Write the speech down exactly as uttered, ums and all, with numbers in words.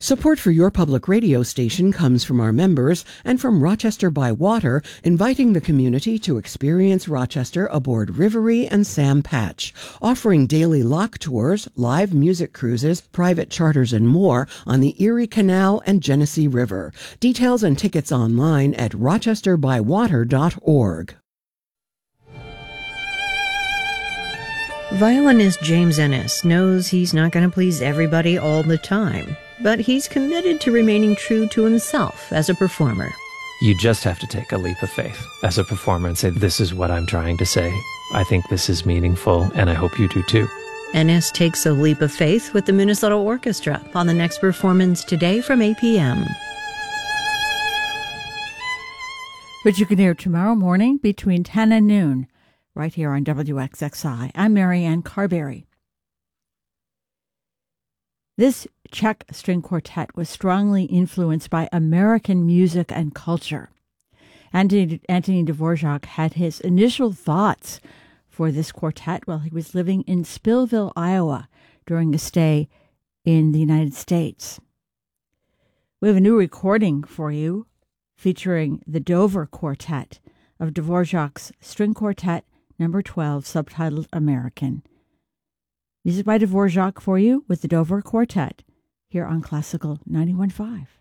Support for your public radio station comes from our members and from Rochester by Water, inviting the community to experience Rochester aboard Rivery and Sam Patch, offering daily lock tours, live music cruises, private charters, and more on the Erie Canal and Genesee River. Details and tickets online at rochester by water dot org. Violinist James Ennis knows he's not going to please everybody all the time, but he's committed to remaining true to himself as a performer. You just have to take a leap of faith as a performer and say, this is what I'm trying to say. I think this is meaningful, and I hope you do too. Ennis takes a leap of faith with the Minnesota Orchestra on the next performance today from eight p.m. Which you can hear tomorrow morning between ten and noon, right here on W X X I. I'm Marianne Carberry. This Czech string quartet was strongly influenced by American music and culture. Anthony, Anthony Dvorak had his initial thoughts for this quartet while he was living in Spillville, Iowa, during a stay in the United States. We have a new recording for you featuring the Dover Quartet of Dvorak's String Quartet number twelve, subtitled American. Music by Dvorak for you with the Dover Quartet here on Classical ninety-one point five.